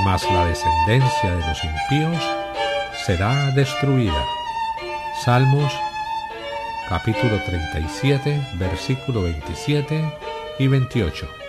mas la descendencia de los impíos será destruida. Salmos capítulo 37, versículo 27 y 28.